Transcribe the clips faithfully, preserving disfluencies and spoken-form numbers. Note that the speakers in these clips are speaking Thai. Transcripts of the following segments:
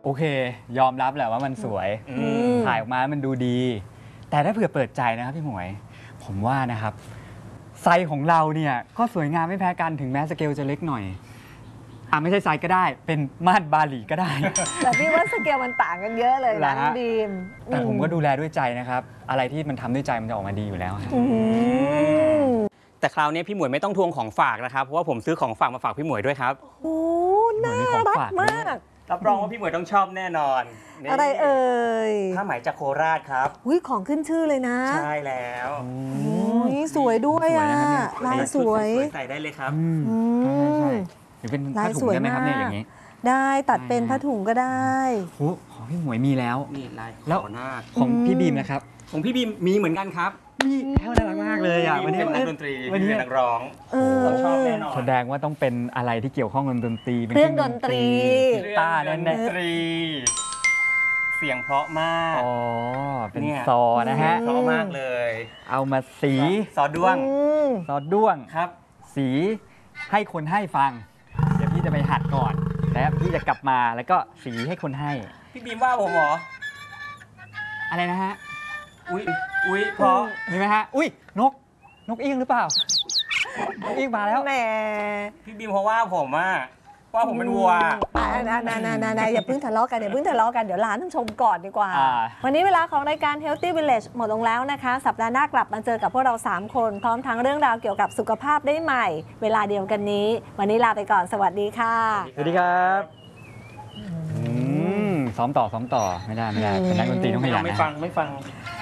โอเคยอมรับแหละว่ามันสวยถ่ายออกมามันดูดี แต่ถ้าเผื่อเปิดใจนะครับพี่หมวยผมว่านะครับไซส์ของเราเนี่ยก็สวยงามไม่แพ้กันถึงแม้สเกลจะเล็กหน่อยอ่ะไม่ใช่ไซส์ก็ได้เป็นมาดบาหลีก็ได้แต่พี่ว่าสเกลมันต่างกันเยอะเลยนะน้องบีมแต่ผมก็ดูแลด้วยใจนะครับอะไรที่มันทำด้วยใจมันจะออกมาดีอยู่แล้วแต่คราวนี้พี่หมวยไม่ต้องทวงของฝากนะครับเพราะว่าผมซื้อของฝากมาฝากพี่หมวยด้วยครับโอ้น่ารักมากรับรองว่าพี่หมวยต้องชอบแน่นอนอะไรเอ่ยผ้าไหมจากโคราชครับอุ้ยของขึ้นชื่อเลยนะใช่แล้วนี่สวยด้วยอ่ะลายสวยใส่ได้เลยครับใช่หรือเป็นผ้าถุงได้ไหมครับเนี่ยอย่างนี้ได้ตัดเป็นผ้าถุงก็ได้โอ้ของพี่หมวยมีแล้วนี่ลายแล้วของพี่บีมนะครับของพี่บีมมีเหมือนกันครับมีแค่น่ารักมากเลยอ่ะวันนี้เป็นนักดนตรีวันนี้เป็นนักร้องต้องชอบแน่นอนแสดงว่าต้องเป็นอะไรที่เกี่ยวข้องกับดนตรีเครื่องดนตรีตาแน่นๆเสียงเพราะมากอ๋อเป็นซอนะฮะเพราะมากเลยเอามาสีซอด้วงซอด้วงครับสีให้คนให้ฟังเดี๋ยวพี่จะไปหัดก่อนแล้วพี่จะกลับมาแล้วก็สีให้คนให้พี่บีมว่าผมเหรออะไรนะฮะอุ้ยอุ้ยเพราะมีไหมฮะอุ้ยนกนกเอี้ยงหรือเปล่า นกเอี้ยงมาแล้วแหมพี่บีมเพราะว่าผมอ่ะว่าผมเป็นวัวนานานานานาอย่าเพิ่งทะเลาะกันอย่าเพิ่งทะเลาะกันเดี๋ยวร้านต้องชมก่อนดีกว่าวันนี้เวลาของรายการ Healthy Village หมดลงแล้วนะคะสัปดาห์หน้ากลับมาเจอกับพวกเราสามคนพร้อมทั้งเรื่องราวเกี่ยวกับสุขภาพได้ใหม่เวลาเดียวกันนี้วันนี้ลาไปก่อนสวัสดีค่ะสวัสดีครับซ้อมต่อซ้อมต่อไม่ได้ไม่ได้เป็นนักดนตรีต้องขยันนะไม่ฟังไม่ฟัง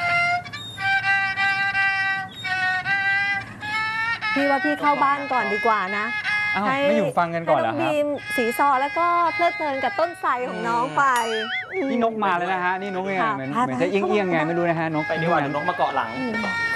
พี่ว่าพี่เข้าบ้านก่อนดีกว่านะให้ไม่อยู่ฟังกันก่อนเหรอครับบีมสีซอแล้วก็เพลิดเพลินกับต้นไทรของน้องไปนี่นกมาเลยนะฮะนี่นกยังไงเหมือนเหมือนจะเอี้ยงๆไงไม่รู้นะฮะนกไปดีกว่านกมาเกาะหลัง